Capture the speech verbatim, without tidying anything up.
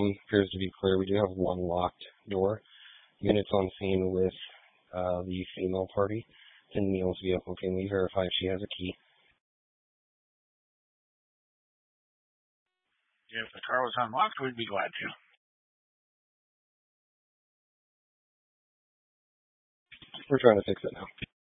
um, appears to be clear. We do have one locked door. Units on scene with uh, the female party. It's in Neil's vehicle. Can we verify if she has a key? If the car was unlocked, we'd be glad to. We're trying to fix it now.